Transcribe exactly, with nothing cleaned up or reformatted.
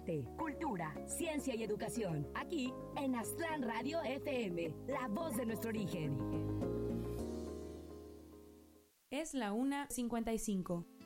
arte, cultura, ciencia y educación. Aquí en Aztlán Radio F M, la voz de nuestro origen. Es la una cincuenta y cinco.